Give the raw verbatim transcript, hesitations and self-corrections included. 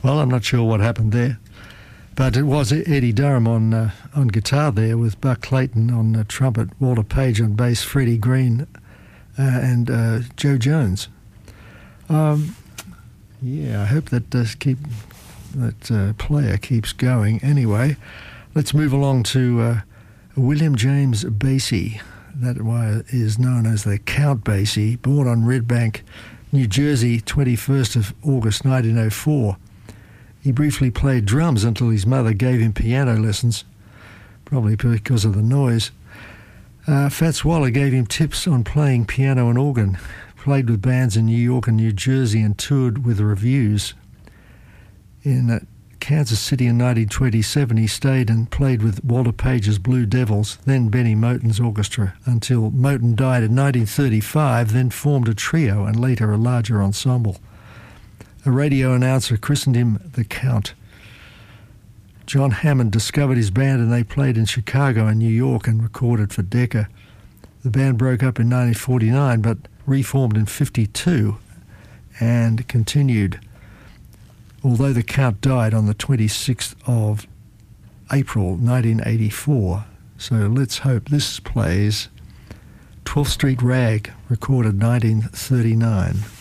Well, I'm not sure what happened there. But it was Eddie Durham on uh, on guitar there, with Buck Clayton on uh, trumpet, Walter Page on bass, Freddie Green, uh, and uh, Joe Jones. Um, yeah, I hope that does keep that uh, player keeps going. Anyway, let's move along to uh, William James Basie. That is known as the Count Basie, born on Red Bank, New Jersey, twenty-first of August nineteen oh four. He briefly played drums until his mother gave him piano lessons, probably because of the noise. Uh, Fats Waller gave him tips on playing piano and organ, played with bands in New York and New Jersey, and toured with reviews. In uh, Kansas City in nineteen twenty-seven, he stayed and played with Walter Page's Blue Devils, then Benny Moten's orchestra, until Moten died in nineteen thirty-five, then formed a trio and later a larger ensemble. A radio announcer christened him the Count. John Hammond discovered his band and they played in Chicago and New York and recorded for Decca. The band broke up in nineteen forty-nine but reformed in fifty-two and continued, although the Count died on the twenty-sixth of April nineteen eighty-four. So let's hope this plays twelfth Street Rag, recorded nineteen thirty-nine.